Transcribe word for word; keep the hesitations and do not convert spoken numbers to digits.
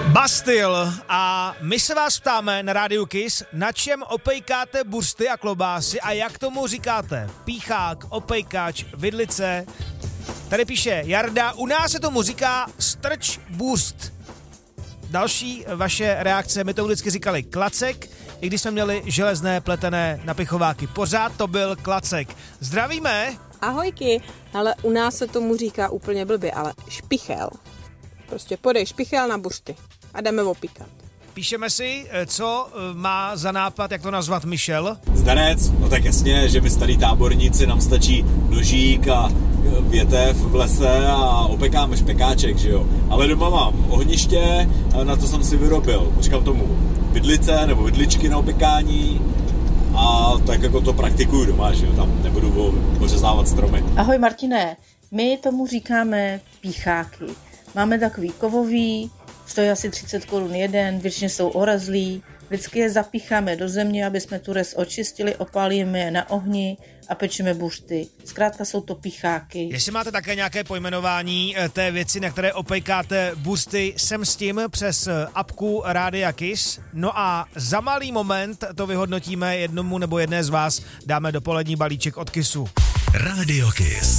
Bastille a my se vás ptáme na Rádiu Kiss, na čem opejkáte bursty a klobásy a jak tomu říkáte? Píchák, opejkač, vidlice. Tady píše Jarda, u nás se tomu říká strč burst. Další vaše reakce, my tomu vždycky říkali klacek, i když jsme měli železné pletené napichováky. Pořád to byl klacek. Zdravíme! Ahojky, ale u nás se tomu říká úplně blbě, ale špichel. Prostě podej špichel na bursty a jdeme opíkat. Píšeme si, co má za nápad, jak to nazvat Michel. Zdanec, no tak jasně, že my starý táborníci, nám stačí nožík a větev v lese a opekáme špekáček, že jo. Ale doma mám ohniště, na to jsem si vyrobil, říkám tomu vidlice nebo vidličky na opekání a tak jako to praktikuju doma, že jo, tam nebudu pořezávat stromy. Ahoj Martine, my tomu říkáme pícháky. Máme takový kovový, stojí asi třicet korun jeden, většině jsou orezlí, vždycky je zapícháme do země, aby jsme tu rez očistili, opálíme je na ohni a pečeme buřty. Zkrátka jsou to pícháky. Jestli máte také nějaké pojmenování té věci, na které opejkáte buřty, sem s tím přes apku Rádia Kiss. No a za malý moment to vyhodnotíme, jednomu nebo jedné z vás dáme dopolední balíček od Kissu. Radio Kiss.